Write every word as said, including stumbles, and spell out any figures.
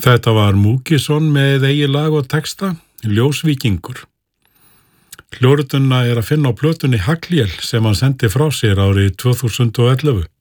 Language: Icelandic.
Þetta var Múkisson með eigi lag og texta, Ljósvíkingur. Hljórituna er að finna á plötunni Haglél sem hann sendi frá sér árið tvö þúsund og ellefu.